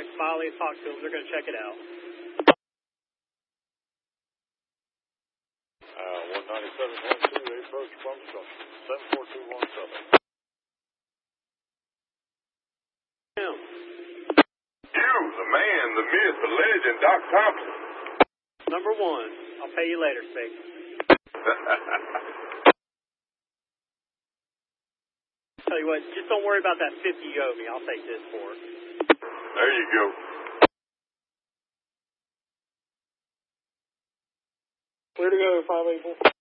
right, Smiley, talk to them. They're going to check it out. 197.2, they approach from structure. 74217. Him. You, the man, the myth, the legend, Doc Thompson. Number one. I'll pay you later, Spig. Tell you what, just don't worry about that 50 you owe me. I'll take this for it. There you go. Where to go, 584?